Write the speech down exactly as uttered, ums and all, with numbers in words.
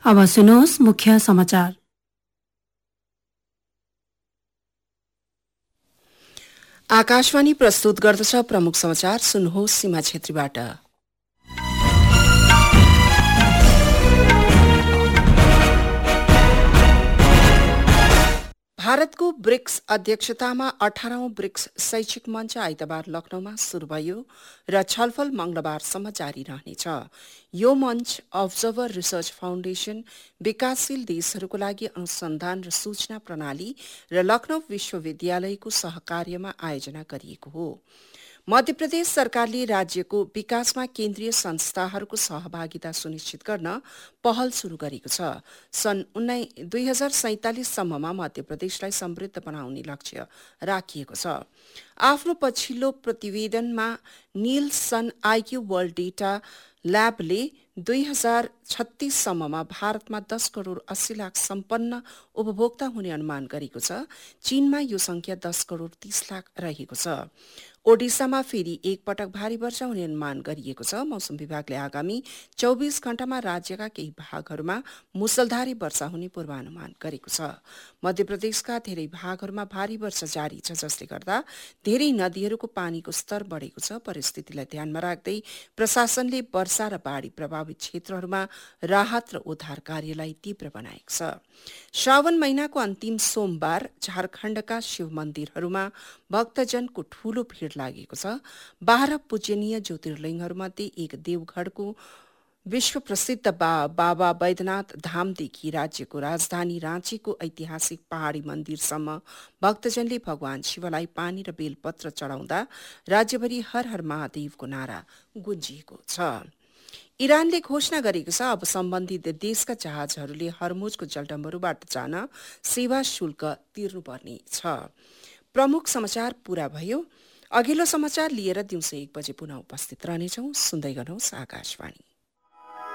अब सुन्नुहोस् मुख्य समाचार। आकाशवाणी प्रस्तुत गर्दछ प्रमुख समाचार। सुन्नुहोस् सीमा छेत्रीबाट। भारतको ब्रिक्स अध्यक्षतामा अठारौं ब्रिक्स शैक्षिक मञ्च आइतबार लखनऊमा शुरू भयो र छलफल मंगलबारसम्म जारी रहनेछ। यो मञ्च अब्जर्भर रिसर्च फाउन्डेशन, विकासशील देशहरूको लागि अनुसन्धान र सूचना प्रणाली र लखनऊ विश्वविद्यालयको सहकार्यमा आयोजना गरिएको हो। मध्य प्रदेश सरकारले राज्यको विकासमा केन्द्रीय संस्थाहरूको सहभागिता सुनिश्चित गर्न पहल शुरू गरेको छ। सन् दुई हजार सैंतालिस सम्ममा मध्य प्रदेशलाई समृद्ध बनाउने लक्ष्य राखिएको छ। आफ्नो पछिल्लो प्रतिवेदनमा निल्सन आईक्यू वर्ल्ड डेटा ल्याबले दुई हजार छत्तीस सम्ममा भारतमा दस करोड़ अस्सी लाख सम्पन्न उपभोक्ता हुने अनुमान गरेको छ। चीनमा यो संख्या दस करोड़ तीस लाख रहेको छ। ओडिसामा फेरि एक पटक भारी वर्षा हुने अनुमान गरिएको छ। मौसम विभागले आगामी चौबीस घण्टामा राज्यका केही भागहरूमा मुसलधारे वर्षा हुने पूर्वानुमान गरेको छ। मध्य प्रदेशका धेरै भागहरूमा भारी वर्षा जारी छ, जसले गर्दा धेरै नदीहरूको पानीको स्तर बढेको छ। परिस्थितिलाई ध्यानमा राख्दै प्रशासनले वर्षा र बाढ़ी प्रभावित क्षेत्रहरूमा राहत र उद्धार कार्यलाई तीव्र बनाएको छ। श्रावण महिनाको अन्तिम सोमबार झारखण्डका शिव मन्दिरहरूमा भक्तजनको ठूलो भीड़ लागेको छ। बाह्र पूजनीय ज्योतिर्लिङ्गहरूमध्ये एक देवगढको विश्व प्रसिद्ध बा, बाबा बैद्यनाथ धामदेखि राज्यको राजधानी राँचीको ऐतिहासिक पहाड़ी मन्दिरसम्म भक्तजनले भगवान शिवलाई पानी र बेलपत्र चढ़ाउँदा राज्यभरि हर हर महादेवको नारा गुन्जिएको छ। इरानले घोषणा गरेको छ अब सम्बन्धित देशका जहाजहरूले हर्मुजको जलडम्बरूबाट जान सेवा शुल्क तिर्नुपर्ने छ। प्रमुख समाचार पूरा भयो। अघिल्लो समाचार लिएर दिउँसो एक बजे पुनः उपस्थित रहनेछौं। सुन्दै गर्नुहोस् आकाशवाणी।